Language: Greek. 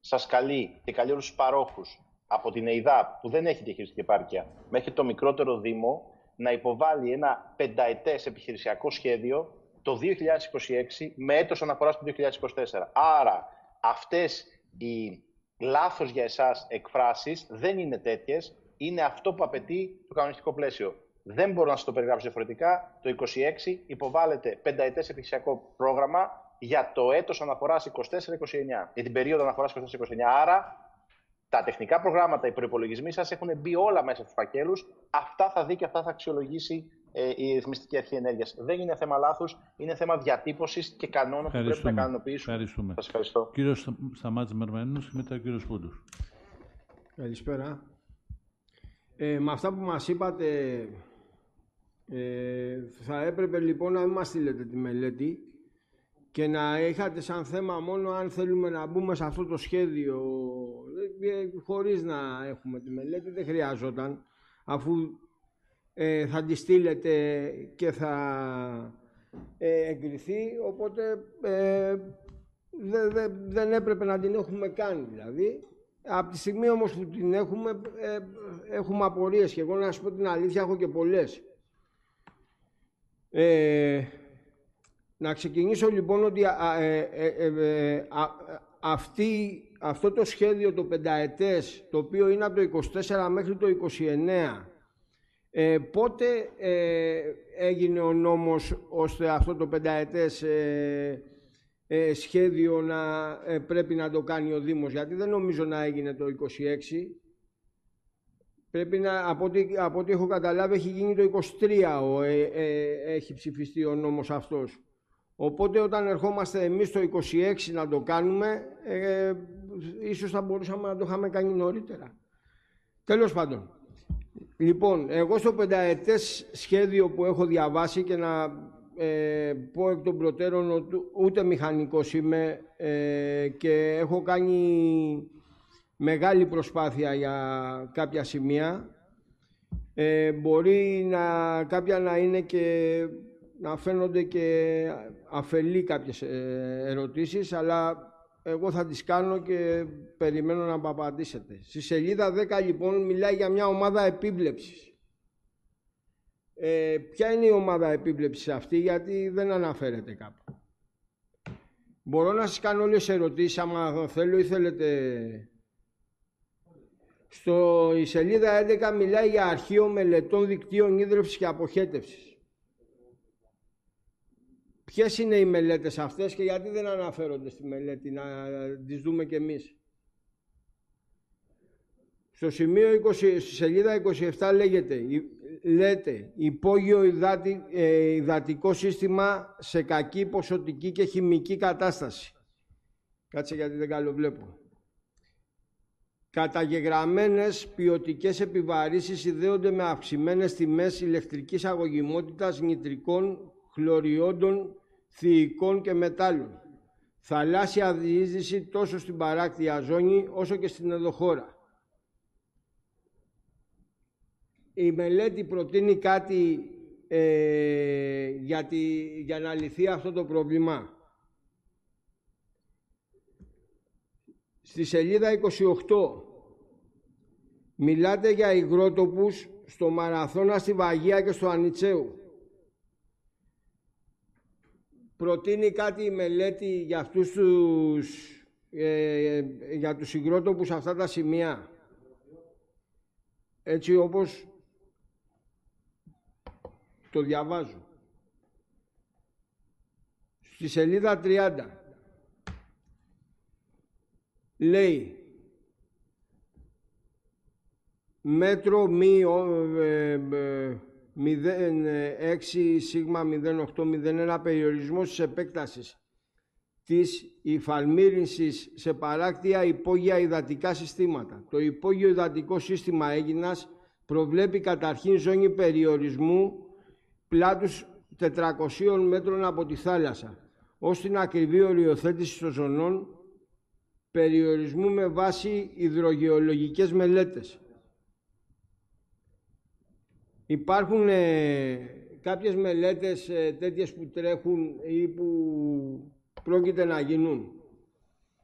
σας καλεί και καλεί όλους τους παρόχους από την ΕΙΔΑΠ, που δεν έχει διαχειριστική επάρκεια, μέχρι το μικρότερο δήμο, να υποβάλει ένα πενταετές επιχειρησιακό σχέδιο το 2026 με έτος αναφοράς το 2024. Άρα αυτές οι λάθος για εσάς εκφράσεις δεν είναι τέτοιες, είναι αυτό που απαιτεί το κανονιστικό πλαίσιο. Δεν μπορώ να σας το περιγράψω διαφορετικά. Το 2026 υποβάλλεται πενταετές επιχειρησιακό πρόγραμμα για το έτος αναφοράς 24-29, για την περίοδο αναφοράς 24-29. Άρα τα τεχνικά προγράμματα, οι προϋπολογισμοί σας έχουν μπει όλα μέσα στους φακέλους. Αυτά θα δει και αυτά θα αξιολογήσει η Ρυθμιστική Αρχή Ενέργειας. Δεν είναι θέμα λάθους, είναι θέμα διατύπωσης και κανόνων που πρέπει να κανονοποιήσουμε. Σας ευχαριστώ. Κύριος Σταμάτης Μερμανίνος και μετά ο κύριος Πούντος. Καλησπέρα. Με αυτά που μας είπατε, θα έπρεπε λοιπόν να μην μας στείλετε τη μελέτη και να είχατε σαν θέμα μόνο αν θέλουμε να μπούμε σε αυτό το σχέδιο χωρίς να έχουμε τη μελέτη. Δεν χρειάζονταν, αφού θα τη στείλετε και θα εγκριθεί, οπότε δεν έπρεπε να την έχουμε κάνει δηλαδή. Από τη στιγμή όμως που την έχουμε, έχουμε απορίες και εγώ να σας πω την αλήθεια έχω και πολλές. Να ξεκινήσω λοιπόν ότι αυτό το σχέδιο το πενταετές, το οποίο είναι από το 24 μέχρι το 29, πότε έγινε ο νόμος ώστε αυτό το πενταετές σχέδιο να πρέπει να το κάνει ο Δήμος? Γιατί δεν νομίζω να έγινε το 26. Πρέπει να, από ό,τι έχω καταλάβει, έχει γίνει το 23 έχει ψηφιστεί ο νόμος αυτός. Οπότε όταν ερχόμαστε εμείς το 26 να το κάνουμε, ίσως θα μπορούσαμε να το είχαμε κάνει νωρίτερα. Τέλος πάντων. Λοιπόν, εγώ στο πενταετές σχέδιο που έχω διαβάσει και να πω εκ των προτέρων ότι ούτε μηχανικός είμαι και έχω κάνει μεγάλη προσπάθεια για κάποια σημεία, μπορεί κάποια να είναι και να φαίνονται και αφελή κάποιες ερωτήσεις, αλλά εγώ θα τις κάνω και περιμένω να μου απαντήσετε. Στη σελίδα 10 λοιπόν μιλάει για μια ομάδα επίβλεψης. Ποια είναι η ομάδα επίβλεψης αυτή, γιατί δεν αναφέρεται κάπου? Μπορώ να σας κάνω όλες τις ερωτήσεις, άμα θέλω ή θέλετε. Η σελίδα 11 μιλάει για αρχείο μελετών δικτύων ίδρυυσης και αποχέτευσης. Ποιες είναι οι μελέτες αυτές και γιατί δεν αναφέρονται στη μελέτη, να τις δούμε κι εμείς? Στο σημείο 20, στη σελίδα 27 λέτε υπόγειο υδατικό σύστημα σε κακή ποσοτική και χημική κατάσταση. Κάτσε γιατί δεν καλοβλέπω. Καταγεγραμμένες ποιοτικές επιβαρύσεις ιδέονται με αυξημένες τιμές ηλεκτρικής αγωγημότητας, νητρικών, χλωριόντων, θηικών και μετάλλων. Θαλάσσια διείσδυση τόσο στην παράκτια ζώνη όσο και στην ενδοχώρα. Η μελέτη προτείνει κάτι για να λυθεί αυτό το πρόβλημα. Στη σελίδα 28 μιλάτε για υγρότοπους στο Μαραθώνα, στη Βαγία και στο Ανιτσέου. Προτείνει κάτι η μελέτη για αυτούς για τους υγρότοπους αυτά τα σημεία, έτσι όπως το διαβάζω. Στη σελίδα 30 λέει μέτρο 06 σίγμα 0801 περιορισμός της επέκτασης της υφαλμύρυνσης σε παράκτια υπόγεια υδατικά συστήματα. Το υπόγειο υδατικό σύστημα Αίγινας προβλέπει καταρχήν ζώνη περιορισμού πλάτους 400 μέτρων από τη θάλασσα, ως την ακριβή οριοθέτηση των ζωνών περιορισμού με βάση υδρογεωλογικές μελέτες. Υπάρχουν κάποιες μελέτες τέτοιες που τρέχουν ή που πρόκειται να γίνουν?